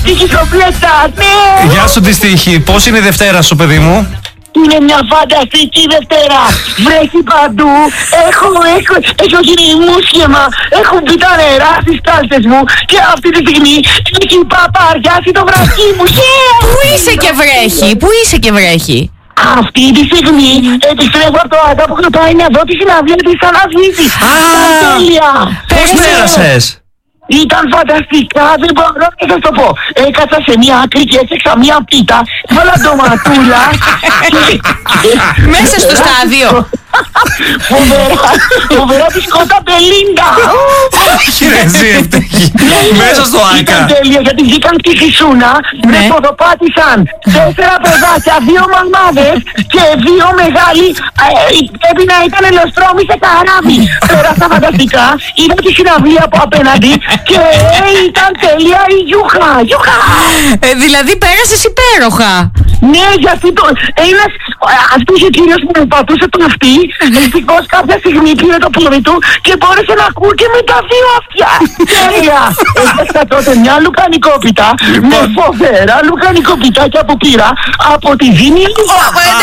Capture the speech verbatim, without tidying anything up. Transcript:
τύχη στο Πλέτσας, ναι! Γεια σου τη τύχη, πώς είναι η Δευτέρα σου παιδί μου? Είναι μια φανταστική Δευτέρα. Βρέχει παντού. Έχω, έχω, έχω γίνει μουσχεμα. Έχουν μπει τα νερά στις κάλτσες μου. Και αυτή τη στιγμή έχει παπαριάσει το βραχί μου. Yeah! Πού είσαι και βρέχει, πού είσαι και βρέχει? Αυτή τη στιγμή επιστρέφω από το Άντα που πάει να δω τη συναυλία της Αναβίδης. Α, τέλεια. Πώς πέρασες? Ήταν φανταστικά, δεν μπορώ να σας το πω. Έκατσα σε μια άκρη και έφτιαξα μια πίτα, βάλα ντοματούλα. Μέσα στο στάδιο. Φοβερά, φοβερά μπισκότα Μπελίντα. Χειρεζή ευτυχή. Μέσα στο Άκα. Ήταν τέλεια γιατί βγήκαν στη Χρυσούνα, με ποδοπάτησαν τέσσερα παιδάκια, δύο μαμάδες και δύο μεγάλοι. Πρέπει να ήταν ελοστρόμοι σε καράβι. Πέρασα φανταστικά, είδα τη συναυλία από απέναντι και ήταν τέλεια η γιούχα, γιούχα. Δηλαδή πέρασες υπέροχα. Ναι, γιατί το, ένας, αυτός ο κύριος που με πατούσε τον αυτή, ευτυχώς κάποια στιγμή πήρε το πόδι του και μπόρεσε να ακούει και με τα δύο αυτιά. Τέλεια! Έφταξα τότε μια λουκανικόπιτα με φοβερά λουκανικοπιτάκια που πήρα από τη Ζήνη Λουκά.